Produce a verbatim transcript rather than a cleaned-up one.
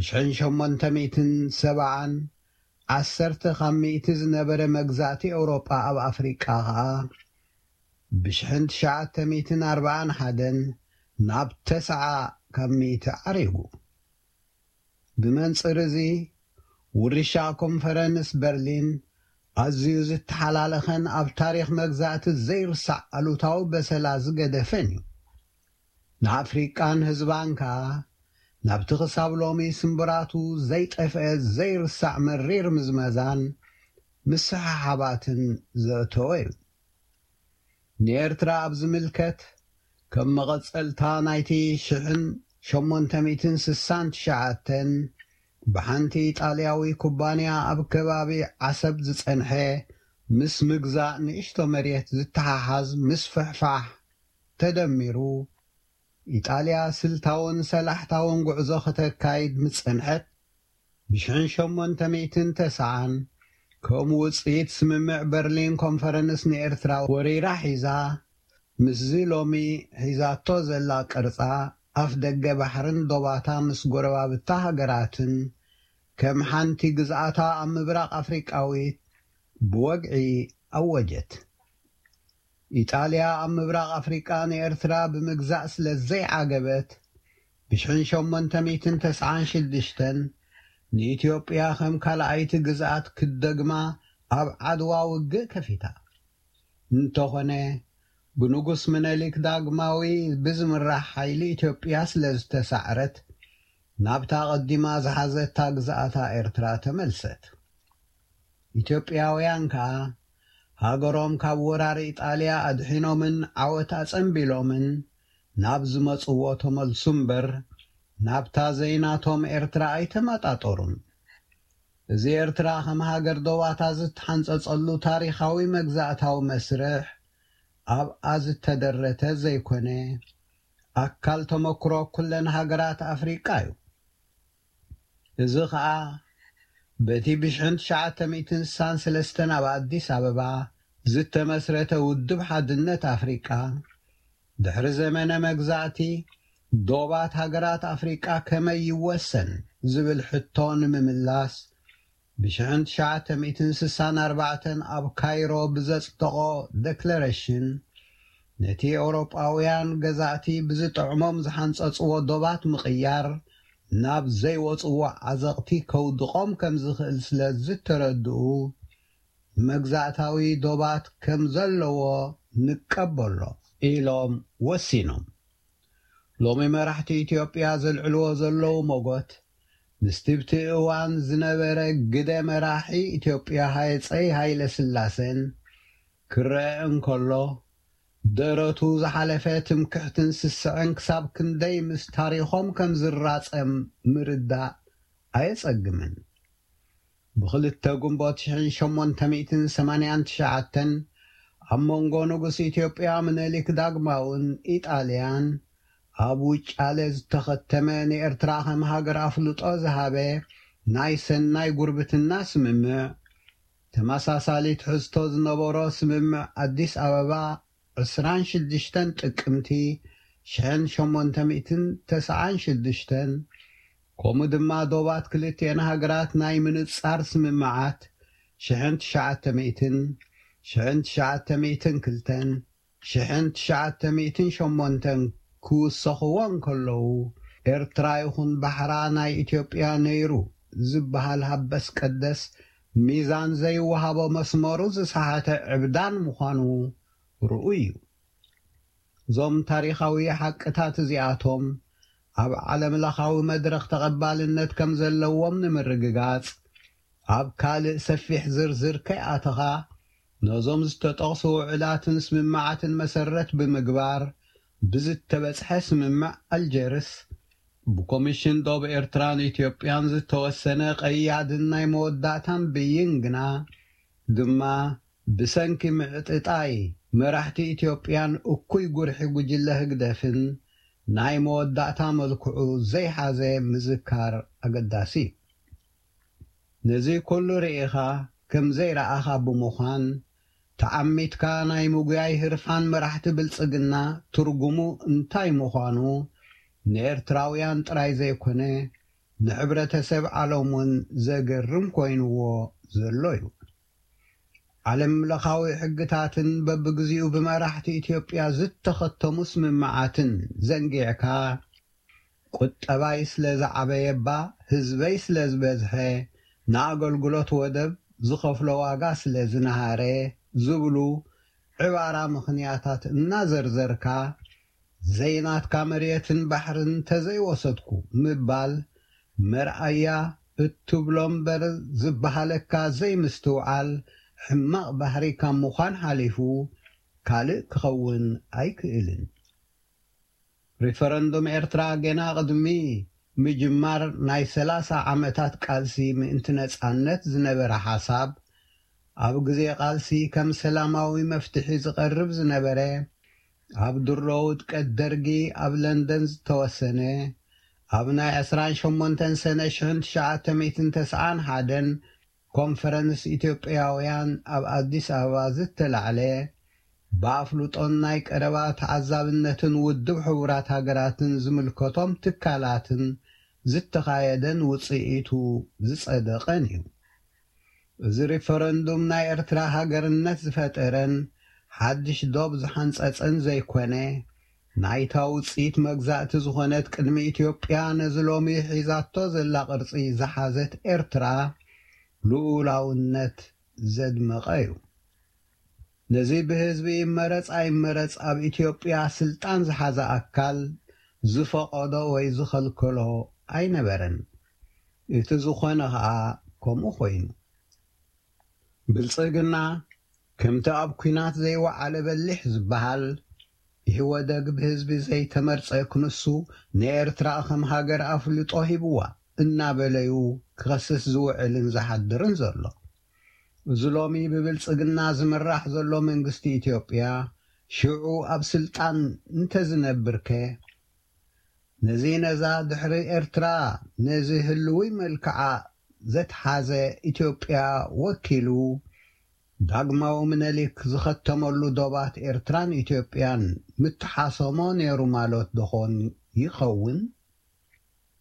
ብሽሕን ሸሞንተ ሚእትን ሰብዓን ዓሰርተ ካብ ሚእቲ ዝነበረ መግዛእቲ ኤውሮጳ ኣብ ኣፍሪቃ ኸዓ ብሽሕን ትሽዓተ ሚእትን ኣርብዓን ሓደን ናብ ተስዓ ካብ ሚእቲ ዓሪጉ። ብመንጽር እዚ ውርሻ ኮንፈረንስ በርሊን ኣዝዩ ዝተሓላለኸን ኣብ ታሪኽ መግዛእቲ ዘይርሳዕ ኣሉታዊ በሰላ ዝገደፈን እዩ። ንኣፍሪቃን ህዝባን ከዓ ናብቲ ክሳብ ሎሚ ስምብራቱ ዘይጠፍአ ዘይርሳዕ መሪር ምዝመዛን ምስሓሓባትን ዘእተወ እዩ። ንኤርትራ ኣብ ዝምልከት ከም መቐጸልታ ናይቲ ሽሕን ሸሞንተ ሚእትን ስሳን ትሽዓተን ብሓንቲ ኢጣልያዊ ኩባንያ ኣብ ከባቢ ዓሰብ ዝጸንሐ ምስ ምግዛእ ንእሽቶ መሬት ዝተሓሓዝ ምስ ፍሕፋሕ ተደሚሩ ኢጣልያ ስልታውን ሰላሕታውን ጉዕዞ ከተካይድ ምጽንሐት ብሽሕን ሸሞንተ ሚእትን ተስዓን ከምኡ ውፅኢት ስምምዕ በርሊን ኮንፈረንስ ንኤርትራ ወሪራ ሒዛ ምስዚ ሎሚ ሒዛቶ ዘላ ቅርጻ ኣፍ ደገ ባሕርን ዶባታ ምስ ጎረባብታ ሃገራትን ከም ሓንቲ ግዝኣታ ኣብ ምብራቕ ኣፍሪቃዊት ብወግዒ ኣወጀት። ኢጣልያ ኣብ ምብራቕ ኣፍሪቃ ንኤርትራ ብምግዛእ ስለ ዘይዓገበት ብሽሕን ሸሞንተ ሚእትን ተስዓን ሽዱሽተን ንኢትዮጵያ ከም ካልኣይቲ ግዝኣት ክደግማ ኣብ ዓድዋ ውግእ ከፊታ። እንተኾነ ብንጉስ ምኒልክ ዳግማዊ ብዝምራሕ ሓይሊ ኢትዮጵያ ስለ ዝተሳዕረት ናብታ ቀዲማ ዝሓዘታ ግዝኣታ ኤርትራ ተመልሰት። ኢትዮጵያውያን ከዓ ሃገሮም ካብ ወራሪ ኢጣልያ ኣድሒኖምን ዓወት ኣጸንቢሎምን ናብ ዝመጽዎ ተመልሱ እምበር ናብታ ዘይናቶም ኤርትራ ኣይተመጣጠሩን። እዚ ኤርትራ ከም ሃገር ዶባታ ዝተሓንጸጸሉ ታሪኻዊ መግዛእታዊ መስርሕ ኣብኣ ዝተደረተ ዘይኮነ ኣካል ተመክሮ ኩለን ሃገራት ኣፍሪቃ እዩ። እዚ ከዓ በቲ ብሽሕን ትሽዓተ ሚእትን ስሳን ሰለስተን ኣብ ኣዲስ ኣበባ ዝተመስረተ ውድብ ሓድነት ኣፍሪቃ ድሕሪ ዘመነ መግዛእቲ ዶባት ሃገራት ኣፍሪቃ ከመይ ይወሰን ዝብል ሕቶ ንምምላስ ብሽሕን ትሽዓተ ሚእትን ስሳን ኣርባዕተን ኣብ ካይሮ ብዘጽደቆ ዴክለሬሽን ነቲ ኤውሮጳውያን ገዛእቲ ብዝጥዕሞም ዝሓንጸጽዎ ዶባት ምቕያር ናብ ዘይወጽዎ ዓዘቕቲ ከውድቖም ከም ዝኽእል ስለ ዝተረድኡ መግዛእታዊ ዶባት ከም ዘለዎ ንቀበሎ ኢሎም ወሲኖም። ሎሚ መራሕቲ ኢትዮጵያ ዘልዕልዎ ዘለዉ ሞጎት ምስቲ ብቲ እዋን ዝነበረ ግደ መራሒ ኢትዮጵያ ሃፀይ ሃይለ ስላሴን ክረአ እንከሎ ደረቱ ዝሓለፈ ትምክሕትን ስስዕን ክሳብ ክንደይ ምስ ታሪኾም ከም ዝራጸም ምርዳእ ኣየጸግምን። ብኽልተ ጉንቦት ሽሕን ሸሞንተ ሚእትን ሰማንያን ትሽዓተን ኣብ መንጎ ንጉስ ኢትዮጵያ ምኒልክ ዳግማውን ኢጣልያን ኣብ ውጫሌ ዝተኸተመ ንኤርትራ ከም ሃገር ኣፍልጦ ዝሃበ ናይ ሰናይ ጉርብትና ስምምዕ ተመሳሳሊ ትሕዝቶ ዝነበሮ ስምምዕ ኣዲስ ኣበባ ዕስራን ሽዱሽተን ጥቅምቲ ሽሕን ሸሞንተ ሚእትን ተስዓን ሽዱሽተን ከምኡ ድማ ዶባት ክልቴን ሃገራት ናይ ምንጻር ስምምዓት ሽሕን ትሽዓተ ሚእትን ሽሕን ትሽዓተ ሚእትን ክልተን ሽሕን ትሽዓተ ሚእትን ሸሞንተን ክውሰኽዎን ከለዉ ኤርትራ ይኹን ባሕራ ናይ ኢትዮጵያ ነይሩ ዝበሃል ሃበስ ቀደስ ሚዛን ዘይወሃቦ መስመሩ ዝሰሓተ ዕብዳን ምዃኑ ርኡ እዩ። እዞም ታሪኻዊ ሓቅታት እዚኣቶም ኣብ ዓለም ለኻዊ መድረኽ ተቐባልነት ከም ዘለዎም ንምርግጋጽ ኣብ ካልእ ሰፊሕ ዝርዝር ከይኣተኻ ነዞም ዝተጠቕሱ ውዕላትን ስምምዓትን መሰረት ብምግባር ብዝተበጽሐ ስምምዕ ኣልጀርስ ብኮሚሽን ዶብ ኤርትራን ኢትዮጵያን ዝተወሰነ ቀያድን ናይ መወዳእታን ብይን ግና ድማ ብሰንኪ ምዕጥጣይ መራሕቲ ኢትዮጵያን እኩይ ጉርሒ ጉጅለ ህግደፍን ናይ መወዳእታ መልክዑ ዘይሓዘ ምዝካር ኣገዳሲ እዩ። ነዚ ኩሉ ርኢኻ ከም ዘይረኣኻ ብምዃን ተዓሚትካ ናይ ምጉያይ ህርፋን መራሕቲ ብልጽግና ትርጉሙ እንታይ ምዃኑ ንኤርትራውያን ጥራይ ዘይኮነ ንሕብረተሰብ ዓለሙን ዘገርም ኮይንዎ ዘሎ እዩ። ዓለም ለኻዊ ሕግታትን በብግዚኡ ብመራሕቲ ኢትዮጵያ ዝተኸተሙ ስምምዓትን ዘንጊዕካ ቁጠባይ ስለ ዝዓበየባ ህዝበይ ስለ ዝበዝሐ ንኣገልግሎት ወደብ ዝኸፍሎ ዋጋ ስለ ዝነሃረ ዝብሉ ዕባራ ምኽንያታት እናዘርዘርካ ዘይናትካ መሬትን ባሕርን ተዘይወሰድኩ ምባል መርኣያ እትብሎም በር ዝበሃለካ ዘይምስትውዓል ሕማቕ ባህሪ ካብ ምዃን ሓሊፉ ካልእ ክኸውን ኣይክእልን። ሪፈረንዱም ኤርትራ ገና ቅድሚ ምጅማር ናይ ሰላሳ ዓመታት ቃልሲ ምእንቲ ነጻነት ዝነበረ ሓሳብ ኣብ ግዜ ቃልሲ ከም ሰላማዊ መፍትሒ ዝቐርብ ዝነበረ ኣብ ድሮ ውድቀት ደርጊ ኣብ ለንደን ዝተወሰነ ኣብ ናይ ዕስራን ሸሞንተን ሰነ ሽሕን ትሽዓተ ሚእትን ተስዓን ሓደን ኮንፈረንስ ኢትዮጵያውያን ኣብ ኣዲስ ኣበባ ዝተላዕለ ብኣፍሉጦን ናይ ቀረባ ተዓዛብነትን ውድብ ሕቡራት ሃገራትን ዝምልከቶም ትካላትን ዝተኻየደን ውፅኢቱ ዝጸደቐን እዩ። እዚ ሪፈረንዱም ናይ ኤርትራ ሃገርነት ዝፈጠረን ሓድሽ ዶብ ዝሓንጸጸን ዘይኮነ ናይታ ውፅኢት መግዛእቲ ዝኾነት ቅድሚ ኢትዮጵያ ነዚ ሎሚ ሒዛቶ ዘላ ቅርፂ ዝሓዘት ኤርትራ ልኡላውነት ዘድመቐ እዩ። ነዚ ብህዝቢ ይመረፅ ኣይመረፅ ኣብ ኢትዮጵያ ስልጣን ዝሓዘ ኣካል ዝፈቐዶ ወይ ዝኸልከሎ ኣይነበረን። እቲ ዝኾነ ከዓ ከምኡ ኮይኑ ብልጽግና ከምቲ ኣብ ኩናት ዘይወዓለ በሊሕ ዝበሃል ይህወደግ ብህዝቢ ዘይተመርፀ ክንሱ ንኤርትራ ከም ሃገር ኣፍልጦ ሂብዋ እናበለዩ ክኸስስ ዝውዕልን ዝሓድርን ዘሎ እዚ ሎሚ ብብልጽግና ዝምራሕ ዘሎ መንግስቲ ኢትዮጵያ ሽዑ ኣብ ስልጣን እንተዝነብርከ ነዚ ነዛ ድሕሪ ኤርትራ ነዚ ህልውይ መልክዓ ዘትሓዘ ኢትዮጵያ ወኪሉ ዳግማዊ ምኒልክ ዝኸተመሉ ዶባት ኤርትራን ኢትዮጵያን ምትሓሰሞ ነይሩ ማለት ድኾን ይኸውን